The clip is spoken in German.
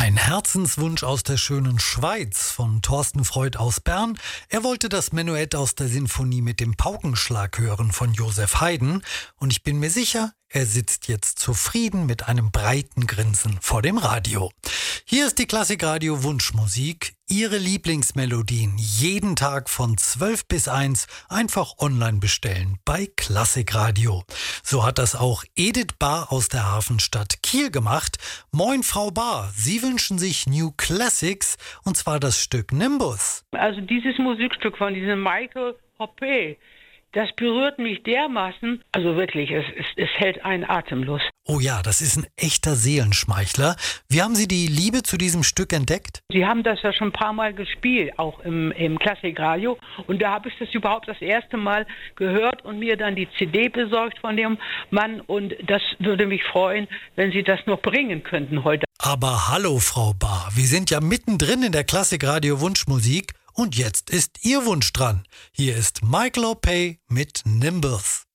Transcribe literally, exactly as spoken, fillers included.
Ein Herzenswunsch aus der schönen Schweiz von Thorsten Freud aus Bern. Er wollte das Menuett aus der Sinfonie mit dem Paukenschlag hören von Joseph Haydn. Und ich bin mir sicher, er sitzt jetzt zufrieden mit einem breiten Grinsen vor dem Radio. Hier ist die Klassikradio Wunschmusik. Ihre Lieblingsmelodien jeden Tag von zwölf bis eins einfach online bestellen bei Klassikradio. So hat das auch Edith Bahr aus der Hafenstadt Kiel gemacht. Moin Frau Bahr, Sie wünschen sich New Classics und zwar das Stück Nimbus. Also dieses Musikstück von diesem Michael Hoppe, das berührt mich dermaßen, also wirklich, es, es, es hält einen atemlos. Oh ja, das ist ein echter Seelenschmeichler. Wie haben Sie die Liebe zu diesem Stück entdeckt? Sie haben das ja schon ein paar Mal gespielt, auch im, im Klassikradio. Und da habe ich das überhaupt das erste Mal gehört und mir dann die C D besorgt von dem Mann. Und das würde mich freuen, wenn Sie das noch bringen könnten heute. Aber hallo Frau Bahr, wir sind ja mittendrin in der Klassikradio Wunschmusik. Und jetzt ist Ihr Wunsch dran. Hier ist Michael Hoppe mit Nimbus.